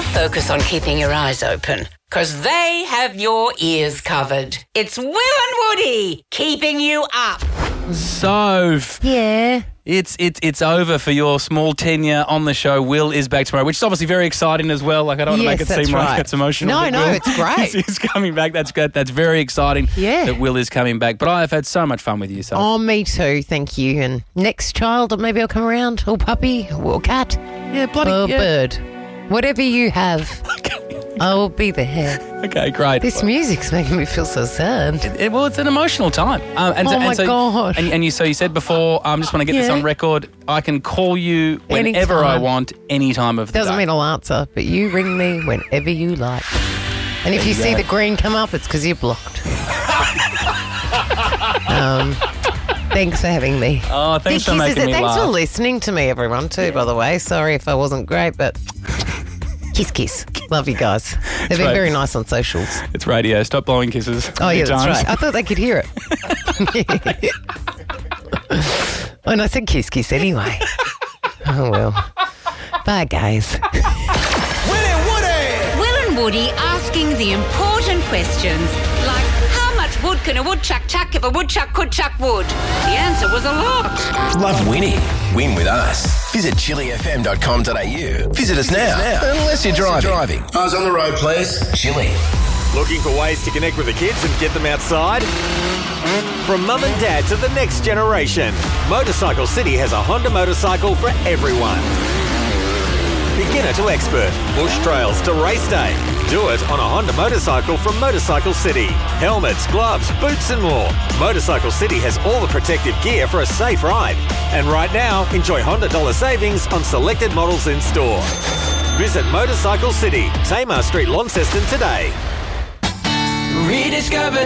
focus on keeping your eyes open, because they have your ears covered. It's Will and Woody keeping you up. So, Yeah. it's over for your small tenure on the show. Will is back tomorrow, which is obviously very exciting as well. Like, I don't want to make it Yes, seem that's like right. it's emotional. No, but Will it's great. Is coming back. That's good. That's very exciting that Will is coming back. But I have had so much fun with you, so. Oh, me too. Thank you. And next child, maybe I'll come around. Or puppy, or cat, Yeah, bloody or yeah. bird. Whatever you have, I will be there. Okay, great. This music's making me feel so sad. Well, it's an emotional time. my God. And you said before, I just want to get this Yeah. on record. I can call you whenever I Anytime. want, any time of the Doesn't day. mean I'll answer, but you ring me whenever you like. And if you see the green come up, it's because you're blocked. Thanks for having me. Oh, thanks for Big kisses. making me Thanks laugh. for listening to me, everyone, too, by the way. Sorry if I wasn't great, but kiss, kiss. Love you guys. They've been right. very nice on socials. It's radio. Stop blowing kisses. Oh, yeah, that's times. right. I thought they could hear it. And I said kiss, kiss anyway. Oh, well. Bye, guys. Will and Woody asking the important questions, like how much wood can a woodchuck chuck if a woodchuck could chuck wood? The answer was a lot. Love winning? Win with us. Visit chillyfm.com.au. Visit us now. Unless you're driving. Eyes on the road, please. Chilly. Looking for ways to connect with the kids and get them outside? From mum and dad to the next generation, Motorcycle City has a Honda motorcycle for everyone. Beginner to expert, bush trails to race day. Do it on a Honda motorcycle from Motorcycle City. Helmets, gloves, boots and more. Motorcycle City has all the protective gear for a safe ride. And right now, enjoy Honda dollar savings on selected models in store. Visit Motorcycle City, Tamar Street, Launceston today. Rediscover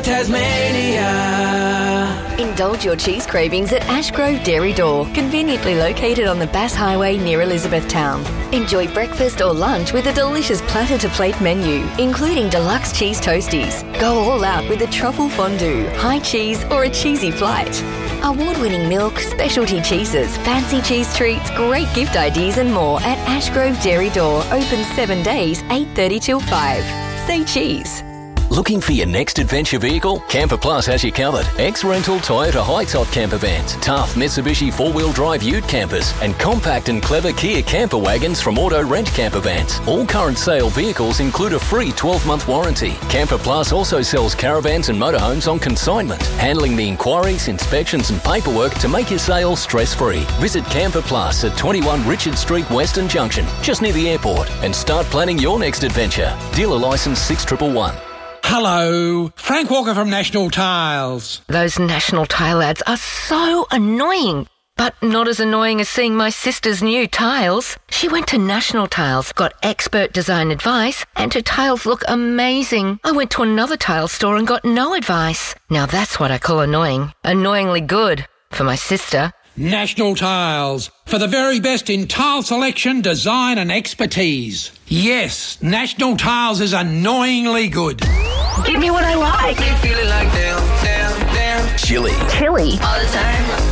Tasmania. Indulge your cheese cravings at Ashgrove Dairy Door, conveniently located on the Bass Highway near Elizabethtown. Enjoy breakfast or lunch with a delicious platter-to-plate menu, including deluxe cheese toasties. Go all out with a truffle fondue, high cheese or a cheesy flight. Award-winning milk, specialty cheeses, fancy cheese treats, great gift ideas and more at Ashgrove Dairy Door, open 7 days, 8:30 till 5. Say cheese. Looking for your next adventure vehicle? Camper Plus has you covered. Ex-rental Toyota high-top camper vans, tough Mitsubishi 4-wheel drive ute campers, and compact and clever Kia camper wagons from Auto Rent Camper Vans. All current sale vehicles include a free 12-month warranty. Camper Plus also sells caravans and motorhomes on consignment, handling the inquiries, inspections and paperwork to make your sale stress-free. Visit Camper Plus at 21 Richard Street, Western Junction, just near the airport, and start planning your next adventure. Dealer licence 6111. Hello, Frank Walker from National Tiles. Those National Tile ads are so annoying. But not as annoying as seeing my sister's new tiles. She went to National Tiles, got expert design advice, and her tiles look amazing. I went to another tile store and got no advice. Now that's what I call annoying. Annoyingly good. For my sister. National Tiles, for the very best in tile selection, design and expertise. Yes, National Tiles is annoyingly good. Give me what I like. Chilly. Chili. All the time.